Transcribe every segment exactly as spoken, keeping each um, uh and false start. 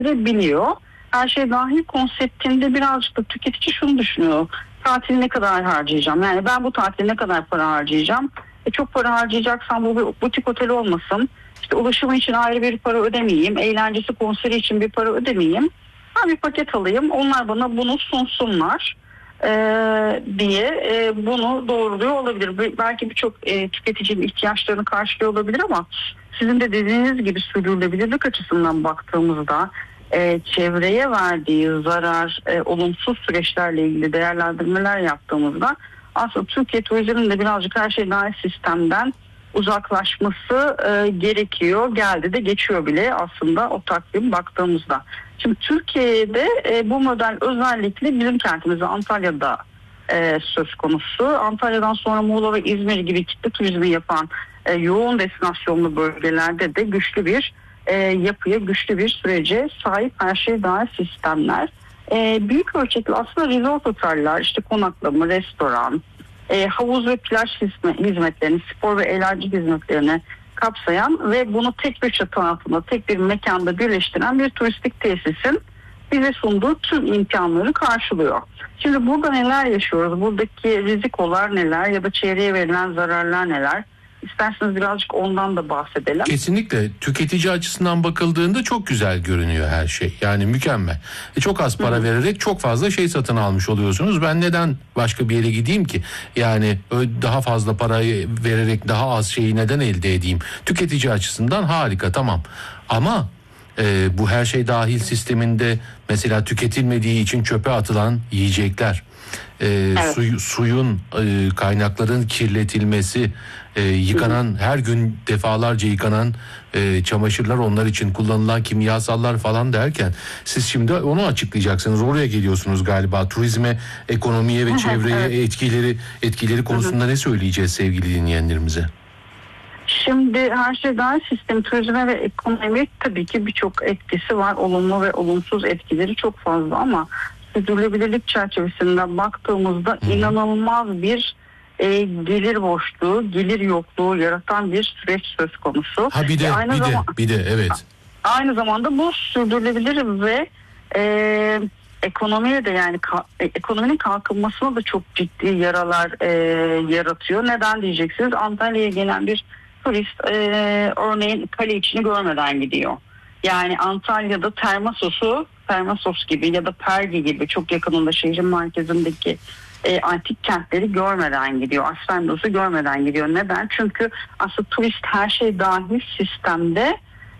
biliyor. Her şey dahil konseptinde birazcık da tüketici şunu düşünüyor. Tatil ne kadar harcayacağım? Yani ben bu tatil ne kadar para harcayacağım? E çok para harcayacaksam bu bir butik otel olmasın. İşte ulaşımı için ayrı bir para ödemeyeyim. Eğlencesi, konseri için bir para ödemeyeyim. Ben bir paket alayım. Onlar bana bunu sunsunlar ee, diye e, bunu doğruluyor olabilir. Belki birçok e, tüketicinin ihtiyaçlarını karşılıyor olabilir ama sizin de dediğiniz gibi sürdürülebilirlik açısından baktığımızda e, çevreye verdiği zarar, e, olumsuz süreçlerle ilgili değerlendirmeler yaptığımızda aslında Türkiye turizminin de birazcık her şey dahil sistemden uzaklaşması e, gerekiyor. Geldi de geçiyor bile aslında o takvim baktığımızda. Şimdi Türkiye'de e, bu model özellikle bizim kentimizde Antalya'da e, söz konusu. Antalya'dan sonra Muğla ve İzmir gibi kitle turizmi yapan e, yoğun destinasyonlu bölgelerde de güçlü bir e, yapıya, güçlü bir sürece sahip her şey dahil sistemler. E, büyük ölçekli aslında resort oteller, işte konaklama, restoran, e, havuz ve plaj hizmetlerini, spor ve eğlence hizmetlerini kapsayan ve bunu tek bir çatı altında, tek bir mekanda birleştiren bir turistik tesisin bize sunduğu tüm imkanları karşılıyor. Şimdi burada neler yaşıyoruz? Buradaki rizikolar neler ya da çevreye verilen zararlar neler? İsterseniz birazcık ondan da bahsedelim. Kesinlikle tüketici açısından bakıldığında çok güzel görünüyor her şey. Yani mükemmel. E çok az para Hı-hı. vererek çok fazla şey satın almış oluyorsunuz. Ben neden başka bir yere gideyim ki? Yani daha fazla parayı vererek daha az şeyi neden elde edeyim? Tüketici açısından harika, tamam. Ama e, bu her şey dahil sisteminde mesela tüketilmediği için çöpe atılan yiyecekler, e, evet. suy, suyun, e, kaynakların kirletilmesi, e, yıkanan, Hı-hı. her gün defalarca yıkanan e, çamaşırlar, onlar için kullanılan kimyasallar falan derken siz şimdi onu açıklayacaksınız. Oraya geliyorsunuz galiba. Turizme, ekonomiye ve Hı-hı, çevreye evet. etkileri etkileri konusunda Hı-hı. ne söyleyeceğiz sevgili dinleyenlerimize? Şimdi her şey dahil sistem, turizme ve ekonomiye tabii ki birçok etkisi var. Olumlu ve olumsuz etkileri çok fazla ama sürdürülebilirlik çerçevesinden baktığımızda Hı-hı. inanılmaz bir e, gelir boşluğu, gelir yokluğu yaratan bir süreç söz konusu. Ha bir de, e, aynı bir zaman, de, bir de, evet. Aynı zamanda bu sürdürülebilir ve e, ekonomiye de yani ka, ekonominin kalkınmasına da çok ciddi yaralar e, yaratıyor. Neden diyeceksiniz? Antalya'ya gelen bir turist e, örneğin kale içini görmeden gidiyor. Yani Antalya'da Termasos'u, Termasos gibi ya da Pergi gibi çok yakınında şehrin merkezindeki e, antik kentleri görmeden gidiyor. Asfendos'u görmeden gidiyor. Neden? Çünkü aslında turist her şey dahil sistemde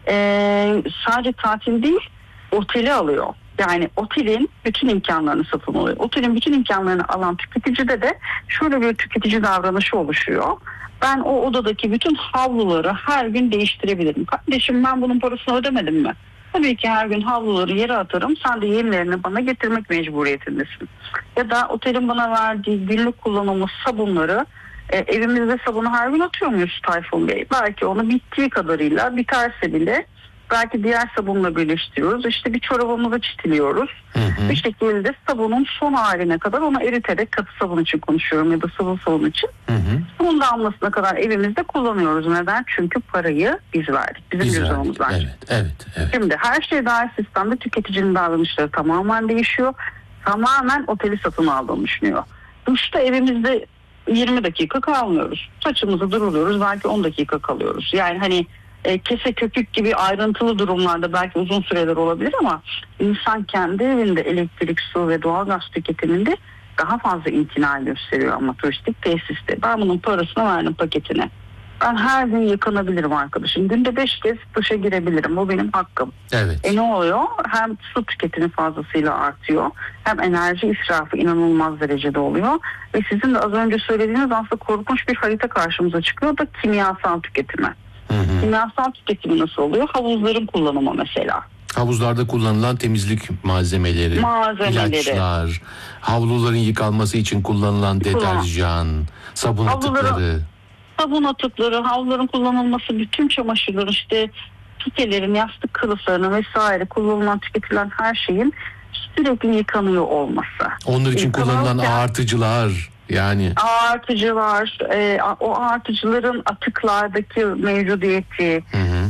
e, sadece tatil değil, oteli alıyor. Yani otelin bütün imkanlarını satın alıyor. Otelin bütün imkanlarını alan tüketicide de şöyle bir tüketici davranışı oluşuyor. Ben o odadaki bütün havluları her gün değiştirebilirim. Kardeşim ben bunun parasını ödemedim mi? Tabii ki her gün havluları yere atarım. Sen de yenilerini bana getirmek mecburiyetindesin. Ya da otelin bana verdiği günlük kullanımlı sabunları e, evimizde sabunu her gün atıyor muyuz Tayfun Bey? Belki onu bittiği kadarıyla, biterse bile belki diğer sabunla birleştiriyoruz. İşte bir çorabımızı çitiliyoruz. Hı hı. Bir şekilde sabunun son haline kadar onu eriterek, katı sabun için konuşuyorum ya da sıvı sabun için. Hı hı. Bunun damlasına kadar evimizde kullanıyoruz. Neden? Çünkü parayı biz verdik. Bizim cüzdanımız var. Evet, evet, evet. Şimdi her şey dahil sistemde tüketicinin davranışları tamamen değişiyor. Tamamen oteli satın aldığını düşünüyor. Duşta evimizde yirmi dakika kalmıyoruz. Saçımızı duruluyoruz. Belki on dakika kalıyoruz. Yani hani E, kese köpük gibi ayrıntılı durumlarda belki uzun süreler olabilir ama insan kendi evinde elektrik, su ve doğalgaz tüketiminde daha fazla imtina gösteriyor ama turistik tesiste. Ben bunun parasını verdim paketine. Ben her gün yıkanabilirim arkadaşım. Günde beş kez duşa girebilirim. Bu benim hakkım. Evet. E ne oluyor? Hem su tüketimi fazlasıyla artıyor. Hem enerji israfı inanılmaz derecede oluyor. Ve sizin de az önce söylediğiniz aslında korkunç bir harita karşımıza çıkıyor da kimyasal tüketimi. Hı hı. Kimyasal tüketimi nasıl oluyor? Havuzların kullanımı mesela. Havuzlarda kullanılan temizlik malzemeleri, malzemeleri. ilaçlar, havluların yıkanması için kullanılan deterjan, sabun Havluları, atıkları. Sabun atıkları, havluların kullanılması, bütün çamaşırlar, işte pikelerin, yastık kılıflarının vesaire kullanılan, tüketilen her şeyin sürekli yıkanıyor olması. Onlar için kullanılan ağartıcılar. Yani artıcılar, e, o artıcıların atıklardaki mevcudiyeti, hı hı.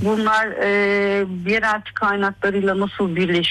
Bunlar e, yerel kaynaklarıyla nasıl birleşiyor?